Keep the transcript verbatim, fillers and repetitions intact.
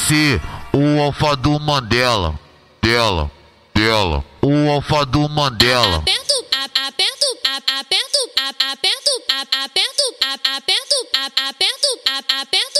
ser o alfa do Mandela. Dela, dela, o alfa do Mandela. Aperto, a- aperto, a- aperto, a- aperto, a- aperto, a- aperto, a- aperto, a- aperto,